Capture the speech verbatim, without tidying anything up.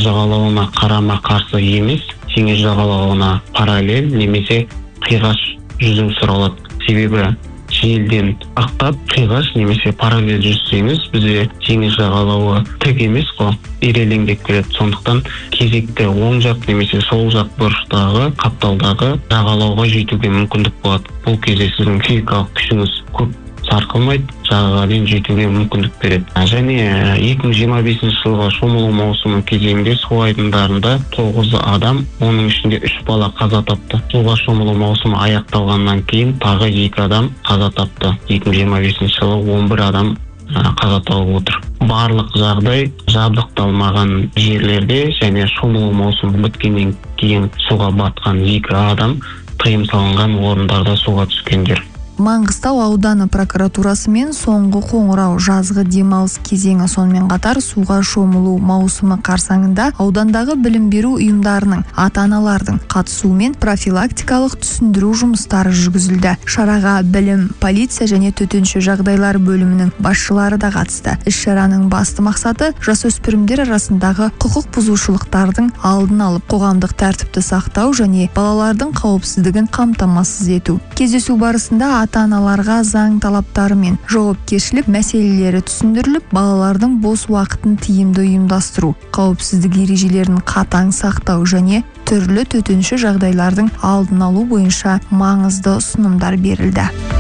жағалауына қарама-қарсы емес, теңіз жағалауына параллель немесе қиғаш жүзу сұралады. Себебі желден ақтап қиғаш немесе параллель жүзсеңіз, бізде теңіз жағалауы тік емес қой, ирелеңдеп келеді. Сондықтан кезекті оң жақ немесе сол жақ бұрыштағы қапталдағы жағалауға жетуге мүмкіндік болады. Бұл кезде сіздің физикалық күшіңіз көп сарқылмайды, жағаға дейін жетуге мүмкіндік береді. Және екі мың жиырма бесінші жылғы шомылу маусымы кезеңінде су айдындарында тоғыз адам, оның ішінде үш бала қаза тапты. Суға шомылу маусымы аяқталғаннан кейін тағы екі адам қаза тапты. екі мың жиырма бесінші жылы он бір адам қаза тауып отыр. Барлық жағдай жабдықталмаған жерлерде және шомылу маусымы біткеннен кейін суға батқан екі адам тыйым салынған орындарда суға түскендер. Маңғыстау ауданы прокуратурасы мен соңғы қоңырау жазғы демалыс кезеңі, сонымен қатар суға шомылу маусымы қарсаңында аудандағы білім беру ұйымдарының, ата-аналардың қатысуымен профилактикалық түсіндіру жұмыстары жүргізілді. Шараға білім, полиция және төтенше жағдайлар бөлімінің басшылары да қатысты. Іс-шараның басты мақсаты жасөспірімдер арасындағы құқық бұзушылықтардың алдын алып, қоғамдық тәртіпті сақтау және балалардың қауіпсіздігін қамтамасыз ету. Кездесу барысында ата-аналарға заң талаптары мен жауапкершілік мәселелері түсіндіріліп, балалардың бос уақытын тиімді ұйымдастыру, қауіпсіздік ережелерін қатаң сақтау және түрлі төтенше жағдайлардың алдын алу бойынша маңызды ұсынымдар берілді.